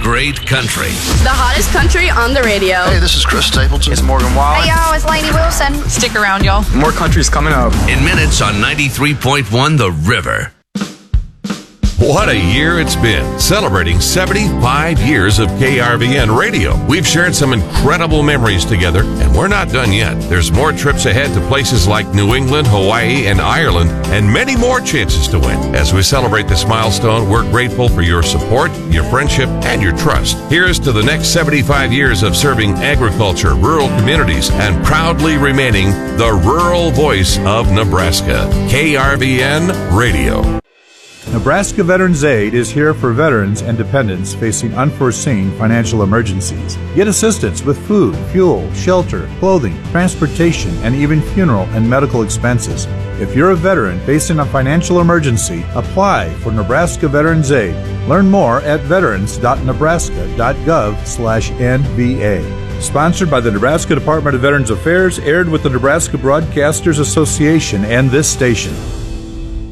great country. The hottest country on the radio. Hey, this is Chris Stapleton. It's Morgan Wallen. Hey, y'all, it's Lainey Wilson. Stick around, y'all. More country's coming up. In minutes on 93.1 The River. What a year it's been, celebrating 75 years of KRVN radio. We've shared some incredible memories together, and we're not done yet. There's more trips ahead to places like New England, Hawaii, and Ireland, and many more chances to win. As we celebrate this milestone, we're grateful for your support, your friendship, and your trust. Here's to the next 75 years of serving agriculture, rural communities, and proudly remaining the rural voice of Nebraska. KRVN Radio. Nebraska Veterans Aid is here for veterans and dependents facing unforeseen financial emergencies. Get assistance with food, fuel, shelter, clothing, transportation, and even funeral and medical expenses. If you're a veteran facing a financial emergency, apply for Nebraska Veterans Aid. Learn more at veterans.nebraska.gov/NVA. Sponsored by the Nebraska Department of Veterans Affairs, aired with the Nebraska Broadcasters Association and this station.